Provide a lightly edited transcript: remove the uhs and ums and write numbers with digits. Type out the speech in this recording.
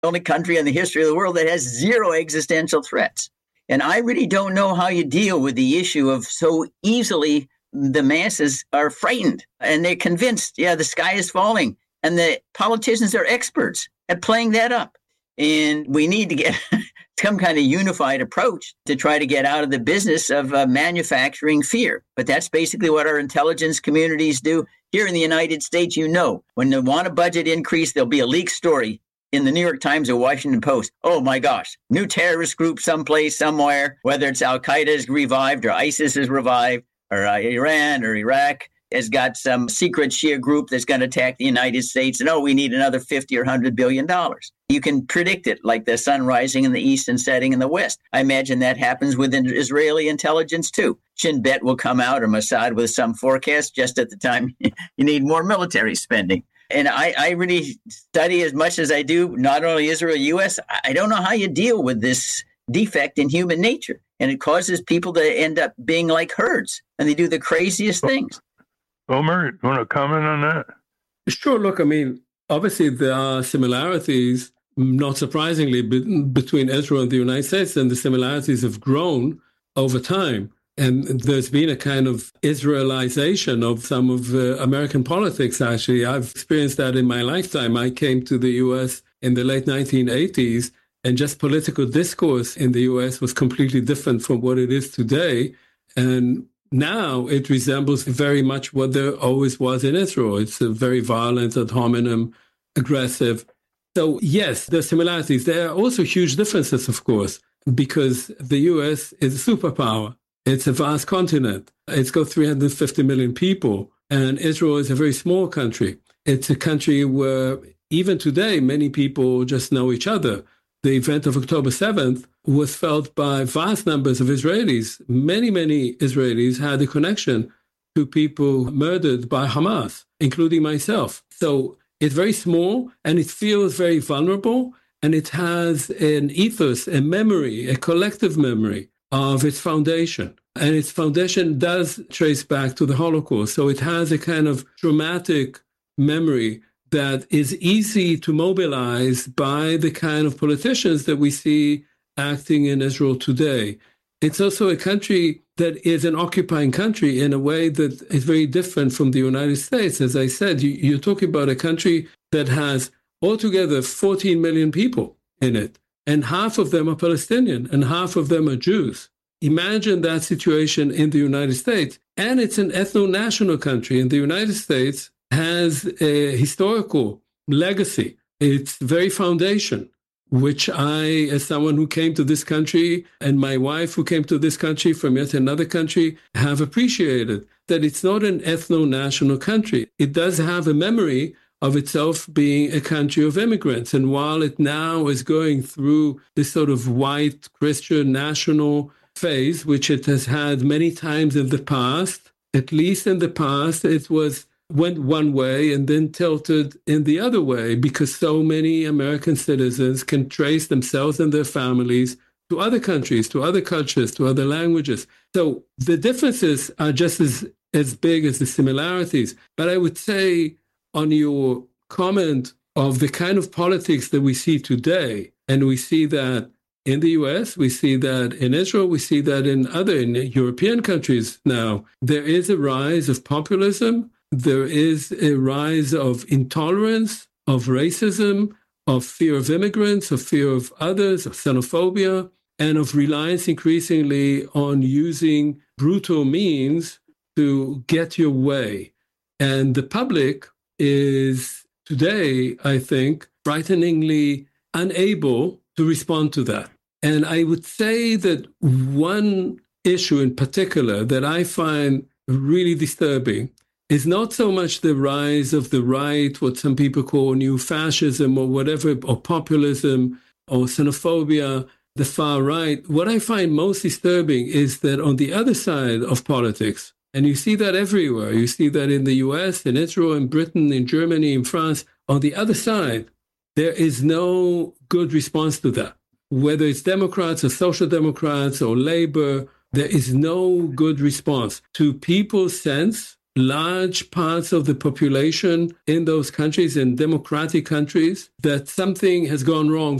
only country in the history of the world that has zero existential threats. And I really don't know how you deal with the issue of so easily the masses are frightened and they're convinced, yeah, the sky is falling. And the politicians are experts at playing that up. And we need to get some kind of unified approach to try to get out of the business of manufacturing fear. But that's basically what our intelligence communities do. Here in the United States, when they want a budget increase, there'll be a leaked story in the New York Times or Washington Post. Oh my gosh, new terrorist group someplace, somewhere, whether it's Al-Qaeda is revived or ISIS is revived or Iran or Iraq has got some secret Shia group that's going to attack the United States. And we need another $50 or $100 billion. You can predict it like the sun rising in the east and setting in the west. I imagine that happens within Israeli intelligence too. Shin Bet will come out or Mossad with some forecast just at the time you need more military spending. And I really study as much as I do, not only Israel, U.S. I don't know how you deal with this defect in human nature. And it causes people to end up being like herds, and they do the craziest things. Omer, you want to comment on that? Sure. Look, I mean, obviously there are similarities, not surprisingly, between Israel and the United States, and the similarities have grown over time. And there's been a kind of Israelization of some of American politics, actually. I've experienced that in my lifetime. I came to the U.S. in the late 1980s, and just political discourse in the U.S. was completely different from what it is today. And now it resembles very much what there always was in Israel. It's a very violent, ad hominem, aggressive. So yes, there are similarities. There are also huge differences, of course, because the U.S. is a superpower. It's a vast continent. It's got 350 million people, and Israel is a very small country. It's a country where even today, many people just know each other. The event of October 7th was felt by vast numbers of Israelis. Many, many Israelis had a connection to people murdered by Hamas, including myself. So it's very small, and it feels very vulnerable, and it has an ethos, a memory, a collective memory of its foundation. And its foundation does trace back to the Holocaust. So it has a kind of traumatic memory that is easy to mobilize by the kind of politicians that we see acting in Israel today. It's also a country that is an occupying country in a way that is very different from the United States. As I said, you're talking about a country that has altogether 14 million people in it, and half of them are Palestinian and half of them are Jews. Imagine that situation in the United States. And it's an ethno-national country. And the United States has a historical legacy. Its very foundation, which I, as someone who came to this country, and my wife who came to this country from yet another country, have appreciated that it's not an ethno-national country. It does have a memory of itself being a country of immigrants. And while it now is going through this sort of white Christian national phase, which it has had many times in the past, at least in the past, it went one way and then tilted in the other way, because so many American citizens can trace themselves and their families to other countries, to other cultures, to other languages. So the differences are just as big as the similarities. But I would say, on your comment of the kind of politics that we see today, and we see that in the US, we see that in Israel, we see that in European countries now, there is a rise of populism. There is a rise of intolerance, of racism, of fear of immigrants, of fear of others, of xenophobia, and of reliance increasingly on using brutal means to get your way. And the public is today, I think, frighteningly unable to respond to that. And I would say that one issue in particular that I find really disturbing is not so much the rise of the right, what some people call new fascism or whatever, or populism or xenophobia, the far right. What I find most disturbing is that on the other side of politics, and you see that everywhere, you see that in the US, in Israel, in Britain, in Germany, in France, on the other side, there is no good response to that. Whether it's Democrats or Social Democrats or Labor, there is no good response to people's sense large parts of the population in those countries, in democratic countries, that something has gone wrong.